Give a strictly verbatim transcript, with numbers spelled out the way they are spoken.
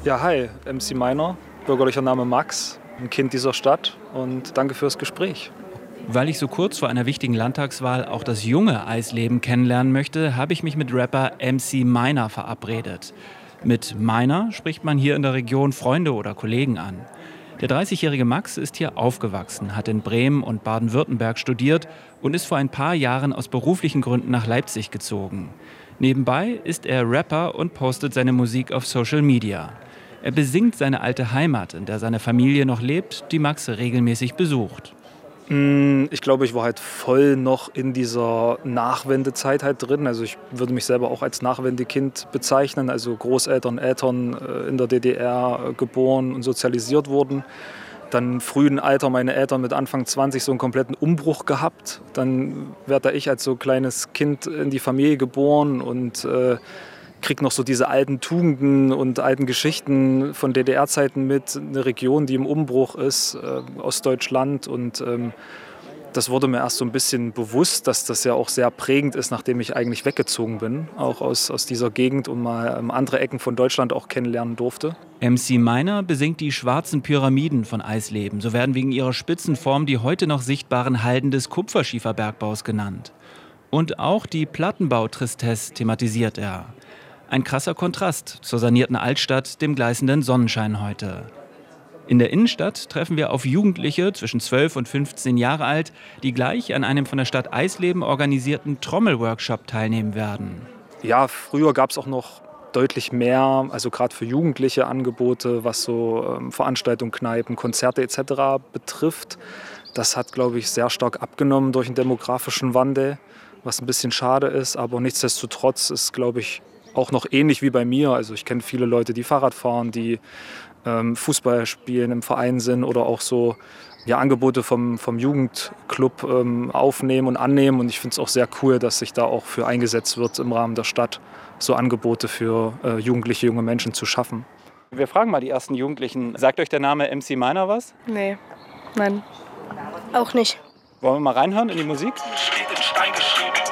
Ja, hi, M C Meiner, bürgerlicher Name Max, ein Kind dieser Stadt und danke fürs Gespräch. Weil ich so kurz vor einer wichtigen Landtagswahl auch das junge Eisleben kennenlernen möchte, habe ich mich mit Rapper M C Meiner verabredet. Mit Meiner spricht man hier in der Region Freunde oder Kollegen an. Der dreißigjährige Max ist hier aufgewachsen, hat in Bremen und Baden-Württemberg studiert und ist vor ein paar Jahren aus beruflichen Gründen nach Leipzig gezogen. Nebenbei ist er Rapper und postet seine Musik auf Social Media. Er besingt seine alte Heimat, in der seine Familie noch lebt, die Max regelmäßig besucht. Ich glaube, ich war halt voll noch in dieser Nachwendezeit halt drin. Also ich würde mich selber auch als Nachwendekind bezeichnen. Also Großeltern, Eltern in der D D R geboren und sozialisiert wurden. Dann im frühen Alter meine Eltern mit Anfang zwanzig so einen kompletten Umbruch gehabt. Dann werde ich als so kleines Kind in die Familie geboren und äh, kriege noch so diese alten Tugenden und alten Geschichten von D D R-Zeiten mit. Eine Region, die im Umbruch ist, äh, Ostdeutschland. Und ähm, das wurde mir erst so ein bisschen bewusst, dass das ja auch sehr prägend ist, nachdem ich eigentlich weggezogen bin, auch aus, aus dieser Gegend und mal ähm, andere Ecken von Deutschland auch kennenlernen durfte. M C Meiner besingt die schwarzen Pyramiden von Eisleben. So werden wegen ihrer Spitzenform die heute noch sichtbaren Halden des Kupferschieferbergbaus genannt. Und auch die Plattenbau-Tristesse thematisiert er. Ein krasser Kontrast zur sanierten Altstadt, dem gleißenden Sonnenschein heute. In der Innenstadt treffen wir auf Jugendliche zwischen zwölf und fünfzehn Jahre alt, die gleich an einem von der Stadt Eisleben organisierten Trommelworkshop teilnehmen werden. Ja, früher gab es auch noch deutlich mehr, also gerade für Jugendliche Angebote, was so ähm, Veranstaltungen, Kneipen, Konzerte et cetera betrifft. Das hat, glaube ich, sehr stark abgenommen durch den demografischen Wandel, was ein bisschen schade ist. Aber nichtsdestotrotz ist, glaube ich, auch noch ähnlich wie bei mir. Also ich kenne viele Leute, die Fahrrad fahren, die ähm, Fußball spielen, im Verein sind oder auch so ja, Angebote vom, vom Jugendclub ähm, aufnehmen und annehmen. Und ich finde es auch sehr cool, dass sich da auch für eingesetzt wird, im Rahmen der Stadt so Angebote für äh, jugendliche, junge Menschen zu schaffen. Wir fragen mal die ersten Jugendlichen. Sagt euch der Name M C Meiner was? Nee, nein, auch nicht. Wollen wir mal reinhören in die Musik? Steht in Stein geschrieben.